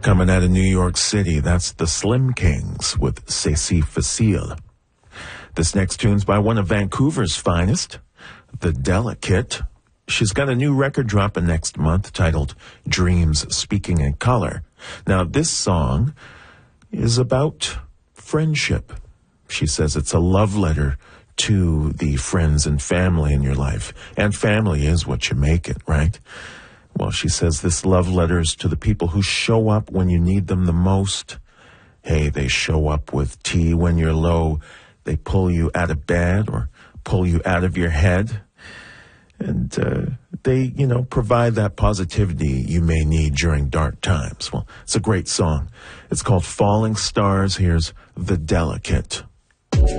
Coming out of New York City, that's the Slim Kings with C'est Facile. This next tune's by one of Vancouver's finest, The Delicate. She's got a new record dropping next month titled Dreams Speaking in Color. Now, this song is about friendship. She says it's a love letter to the friends and family in your life. And family is what you make it, right? Well, she says this love letter is to the people who show up when you need them the most. Hey, they show up with tea when you're low. They pull you out of bed or pull you out of your head. And they, provide that positivity you may need during dark times. Well, it's a great song. It's called Falling Stars. Here's The Delicate.